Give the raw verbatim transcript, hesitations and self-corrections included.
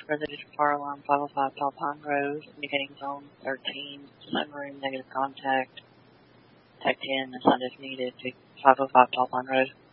residential fire alarm five oh five Tall Pine Road, indicating zone thirteen, sunroom, negative contact. Tech ten, assigned if needed to five oh five Tall Pine Road.